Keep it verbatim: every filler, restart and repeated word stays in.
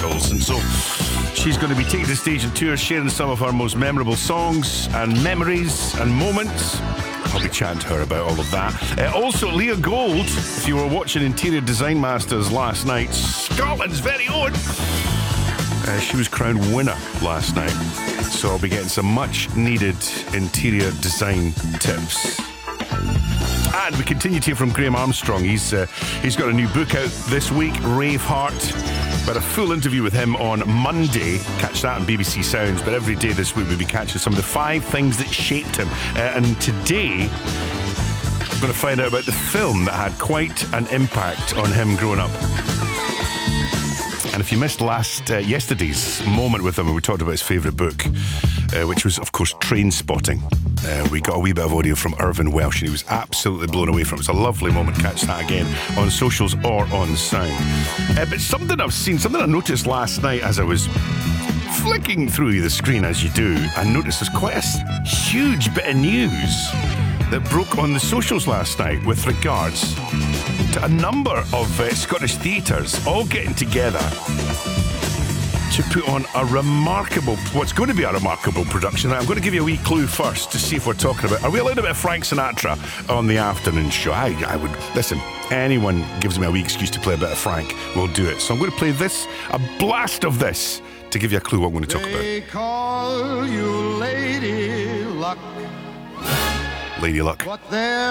musicals, and so she's going to be taking the stage and tour, sharing some of her most memorable songs and memories and moments. I'll be chatting to her about all of that. Uh, also, Leah Gold, if you were watching Interior Design Masters last night, Scotland's very own, uh, she was crowned winner last night. So I'll be getting some much needed interior design tips. And we continue to hear from Graham Armstrong. He's uh, he's got a new book out this week, Rave Heart. But a full interview with him on Monday. Catch that on B B C Sounds. But every day this week we'll be catching some of the five things that shaped him. Uh, and today we're going to find out about the film that had quite an impact on him growing up. And if you missed last uh, yesterday's moment with him when we talked about his favourite book, uh, which was, of course, Trainspotting, uh, we got a wee bit of audio from Irvin Welsh, and he was absolutely blown away from it. It was a lovely moment. Catch that again on socials or on Sound. Uh, but something I've seen, something I noticed last night as I was flicking through the screen, as you do, I noticed there's quite a huge bit of news that broke on the socials last night with regards to a number of uh, Scottish theatres all getting together to put on a remarkable, what's going to be a remarkable production. I'm going to give you a wee clue first to see if we're talking about, are we allowed a bit of Frank Sinatra on the afternoon show? I, I would, listen, anyone gives me a wee excuse to play a bit of Frank, we'll do it. So I'm going to play this, a blast of this, to give you a clue what I'm going to talk about. They call you Lady Luck. Lady Luck. But there